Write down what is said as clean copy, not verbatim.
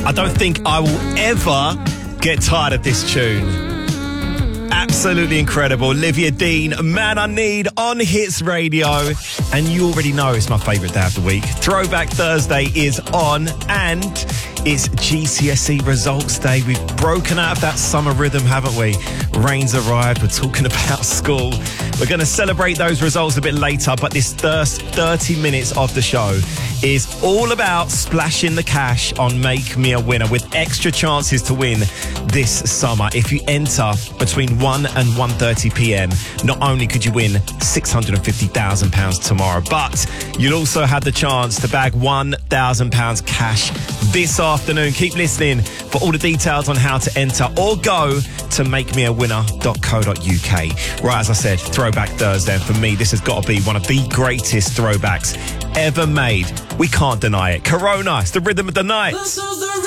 I don't think I will ever get tired of this tune. Absolutely incredible. Olivia Dean, Man I Need on Hits Radio. And you already know it's my favourite day of the week. Throwback Thursday is on and it's GCSE results day. We've broken out of that summer rhythm, haven't we? Rain's arrived. We're talking about school. We're going to celebrate those results a bit later, but this first 30 minutes of the show is all about splashing the cash on Make Me a Winner with extra chances to win this summer. If you enter between 1 and 1:30 p.m, not only could you win £650,000 tomorrow, but you'll also have the chance to bag £1,000 cash this afternoon. Keep listening for all the details on how to enter or go to makemeawinner.co.uk. Right, as I said, Throwback Thursday, and for me, this has got to be one of the greatest throwbacks ever made. We can't deny it. Corona, it's the rhythm of the night.